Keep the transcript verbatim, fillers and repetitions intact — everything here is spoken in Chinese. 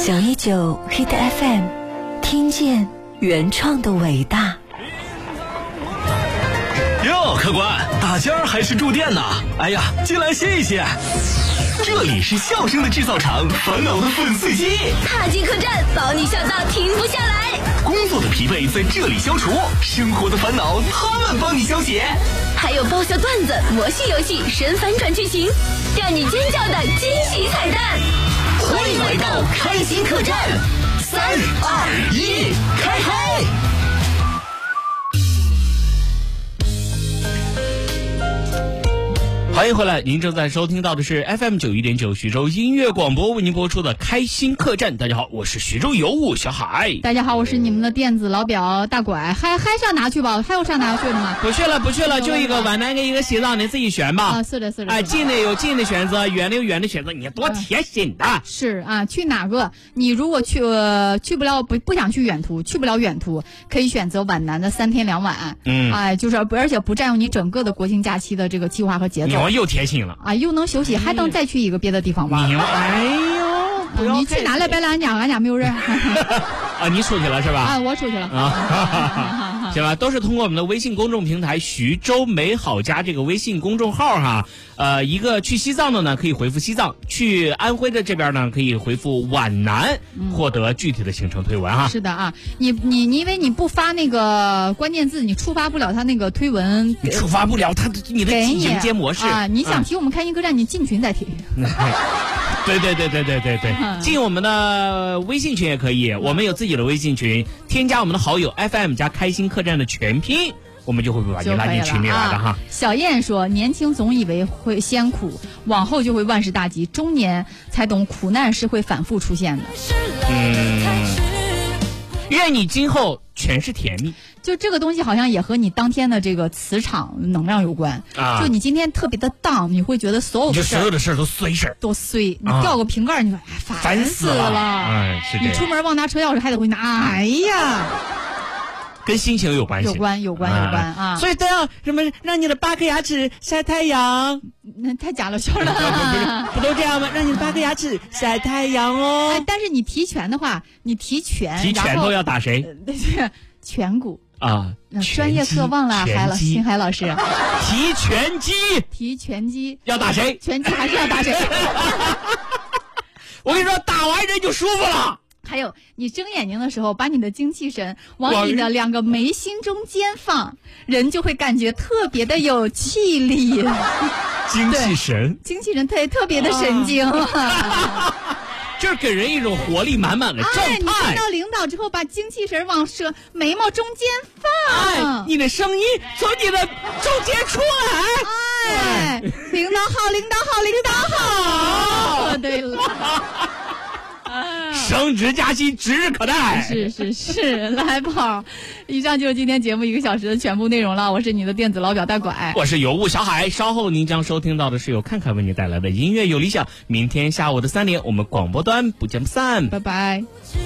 九一九 Hit F M， 听见原创的伟大。 哟，客官，打尖儿还是住店呢？哎呀，进来歇一歇。这里是笑声的制造厂，烦恼的粉碎机。 踏进客栈，保你笑到停不下来。 工作的疲惫在这里消除，生活的烦恼他们帮你消解。 还有爆笑段子、魔性游戏、神反转剧情，让你尖叫的惊喜彩蛋。 欢迎来到开心客栈，三二一，开嗨！ 欢迎回来，您正在收听到的是 F M 九一点九徐州音乐广播为您播出的开心客栈。大家好，我是徐州尤物小海。 大家好，我是你们的电子老表大拐。还还上哪去吧？还有上哪去的吗？ 不去了，不去了，就一个皖南跟一个西藏，你自己选吧。 啊，是的，是的。 哎，近的有近的选择，远的有远的选择，你多贴心的。 啊是啊，去哪个？你如果去呃去不了，不不想去远途，去不了远途，可以选择皖南的三天两晚。 嗯， 哎，就是而且不占用你整个的国庆假期的这个计划和节奏。 你又贴心了啊，又能休息，还能再去一个别的地方玩。 你哎呦，不要你去哪来？别来俺家，俺家没有人。 啊，你出去了是吧？ 啊，我出去了。 啊，行吧，都是通过我们的微信公众平台徐州美好家这个微信公众号哈。呃，一个去西藏的呢，可以回复西藏；去安徽的这边呢，可以回复皖南，获得具体的行程推文哈。 是的啊，你你你因为你不发那个关键字，你触发不了他那个推文， 你触发不了他你的迎接模式啊。你想提我们开心客栈，你进群再提。 对对对对对对对，进我们的微信群也可以，我们有自己的微信群，添加我们的好友 F M 加开心客栈的全拼，我们就会把你拉进群里来的哈。 啊、小燕说，年轻总以为会先苦，往后就会万事大吉，中年才懂苦难是会反复出现的。 嗯，愿你今后全是甜蜜。 就这个东西好像也和你当天的这个磁场能量有关啊。就你今天特别的荡，你会觉得所有的事所有的事都衰事都衰。你掉个瓶盖，你说哎烦死了。 哎，是这样。 你出门忘拿车钥匙，还得回拿。哎呀， 跟心情有关系。 有关，有关，有关啊！ 所以都要什么让你的八颗牙齿晒太阳。 那太假了，笑了。 不是，不都这样吗？让你的八颗牙齿晒太阳哦。 哎，但是你提拳的话，你提拳， 提拳头要打谁？ 对，颧骨。 啊， 专业课忘了，海老星海老师， 提拳击， 提拳击要打谁？ 拳击还是要打谁？ 我跟你说，打完人就舒服了。 还有，你睁眼睛的时候，把你的精气神往你的两个眉心中间放，人就会感觉特别的有气力。 精气神， 精气神特特别的神经。啊就是给人一种活力满满的状态。 哎，你看到领导之后，把精气神往舌眉毛中间放。 哎，你的声音从你的中间出来。 哎，领导好，领导好，领导好。对了。 升职加薪指日可待。 是是是，来宝。以上就是今天节目一个小时的全部内容了。我是你的电子老表大拐， 我是尤物小海。稍后您将收听到的是由看看为你带来的音乐有理想。明天下午的三点，我们广播端不见不散。 拜拜。